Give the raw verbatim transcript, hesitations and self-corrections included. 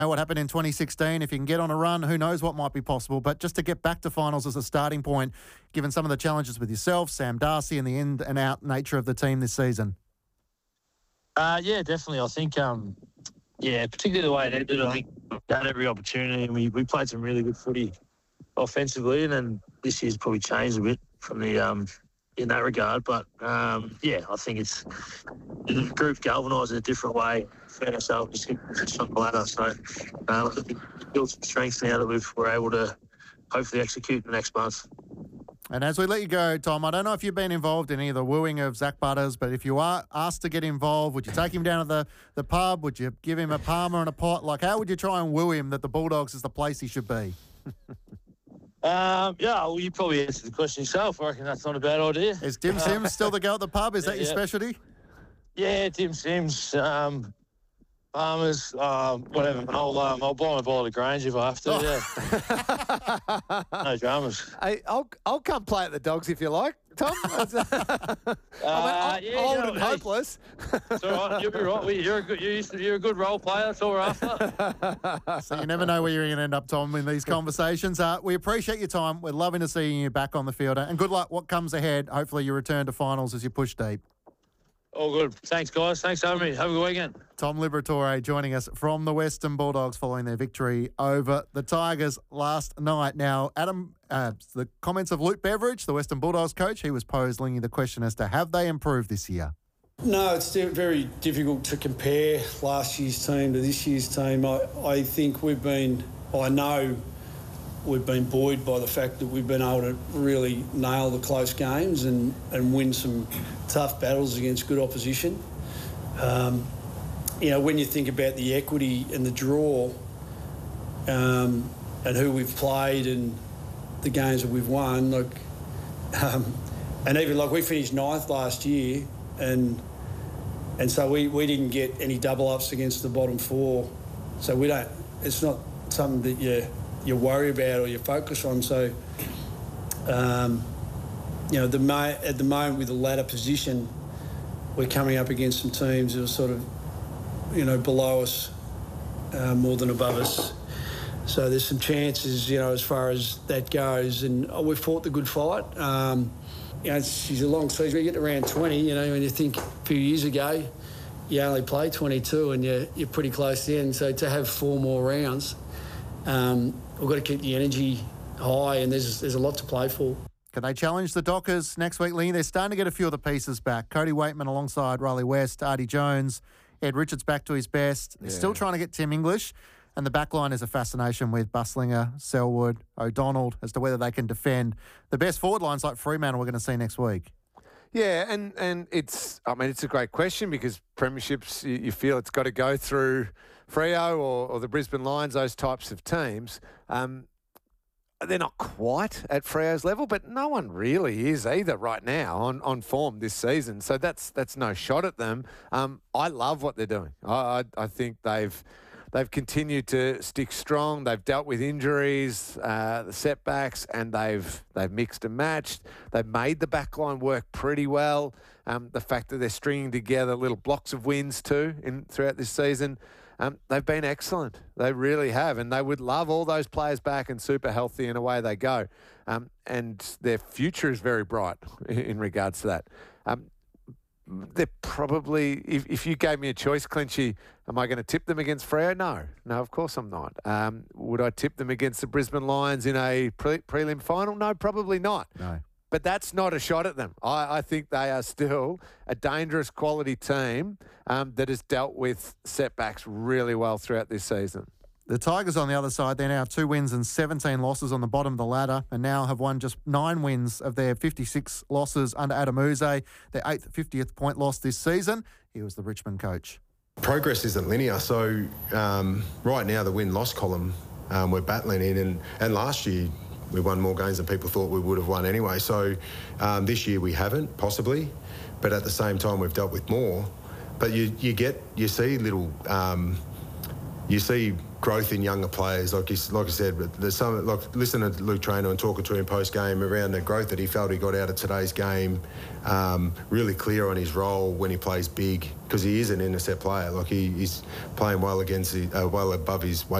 know what happened in twenty sixteen. If you can get on a run, who knows what might be possible. But just to get back to finals as a starting point, given some of the challenges with yourself, Sam Darcy, and the in and out nature of the team this season. Uh, yeah, definitely. I think, um, yeah, particularly the way it ended, I think they had every opportunity, and we, we played some really good footy offensively, and then this year's probably changed a bit from the um, in that regard. But um, yeah, I think it's the group galvanised in a different way. Found ourselves just on the ladder, so uh, I think we built some strengths now that we've, we're able to hopefully execute the next month. And as we let you go, Tom, I don't know if you've been involved in any of the wooing of Zach Butters, but if you are asked to get involved, would you take him down to the, the pub? Would you give him a Palmer and a pot? Like, how would you try and woo him that the Bulldogs is the place he should be? um, yeah, well, you probably answered the question yourself. I reckon that's not a bad idea. Is Tim Sims still the go at the pub? Is yeah, that your yeah. specialty? Yeah, Tim Sims. Um, Farmers, um, whatever. I'll um, I'll buy my bottle of Grange if I have to. Yeah, no dramas. Hey, I'll I'll come play at the Dogs if you like, Tom. I mean, Uh, I'm yeah, old no, and hey. hopeless. It's all right. You'll be right. We- You're a good. You're, used to- you're a good role player. That's all we're after. So you never know where you're going to end up, Tom, in these conversations. Uh, we appreciate your time. We're loving to see you back on the field. And good luck what comes ahead. Hopefully you return to finals as you push deep. All good. Thanks, guys. Thanks for having me. Have a good weekend. Tom Liberatore joining us from the Western Bulldogs following their victory over the Tigers last night. Now, Adam, uh, the comments of Luke Beveridge, the Western Bulldogs coach, he was posing the question as to have they improved this year? No, it's di- very difficult to compare last year's team to this year's team. I, I think we've been, I know we've been buoyed by the fact that we've been able to really nail the close games and, and win some tough battles against good opposition. Um, you know, when you think about the equity and the draw um, and who we've played and the games that we've won, like, um, and even like we finished ninth last year, and and so we, we didn't get any double ups against the bottom four, so we don't. It's not something that you you worry about or you focus on. So, um, you know, the mo- at the moment with the ladder position, we're coming up against some teams who are sort of, you know, below us uh, more than above us. So there's some chances, you know, as far as that goes. And oh, we've fought the good fight. Um, you know, it's, it's a long season. We get to round twenty, you know, when you think a few years ago, you only played twenty-two and you're, you're pretty close to the end. So to have four more rounds, um, we've got to keep the energy high, and there's there's a lot to play for. Can they challenge the Dockers next week, Lee? They're starting to get a few of the pieces back. Cody Waitman alongside Riley West, Artie Jones, Ed Richards back to his best. They're Yeah. still trying to get Tim English. And the back line is a fascination with Buslinger, Selwood, O'Donnell as to whether they can defend. The best forward lines like Fremantle we're going to see next week. Yeah, and, and it's, I mean, it's a great question because premierships, you, you feel it's got to go through Freo or, or the Brisbane Lions, those types of teams. Um, they're not quite at Freo's level, but no one really is either right now on, on form this season. So that's that's no shot at them. Um, I love what they're doing. I, I, I think they've... They've continued to stick strong. They've dealt with injuries, uh, the setbacks, and they've they've mixed and matched. They've made the backline work pretty well. Um, the fact that they're stringing together little blocks of wins too in throughout this season, um, they've been excellent. They really have, and they would love all those players back and super healthy, and away they go. Um, and their future is very bright in regards to that. Um, They're probably, if, if you gave me a choice, Clinchy, am I going to tip them against Freo? No. No, of course I'm not. Um, would I tip them against the Brisbane Lions in a pre- prelim final? No, probably not. No. But that's not a shot at them. I, I think they are still a dangerous quality team um, that has dealt with setbacks really well throughout this season. The Tigers on the other side, they're now two wins and seventeen losses on the bottom of the ladder and now have won just nine wins of their fifty-six losses under Adam Uze, their eighth, fiftieth point loss this season. He was the Richmond coach. Progress isn't linear, so um, right now the win-loss column um, we're battling in, and, and last year we won more games than people thought we would have won anyway. So um, this year we haven't, possibly, but at the same time we've dealt with more. But you, you get, you see little, um, you see growth in younger players. Like he's, like I said, there's some like listening to Luke Traynor and talking to him post game around the growth that he felt he got out of today's game. Um, really clear on his role when he plays big, because he is an intercept player. Like he, he's playing well against the, uh, well above his weight